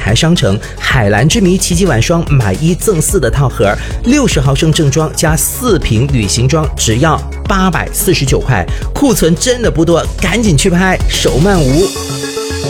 台商城海蓝之谜奇迹晚霜买1赠4的套盒，60毫升正装加4瓶旅行装，只要849块，库存真的不多，赶紧去拍，手慢无。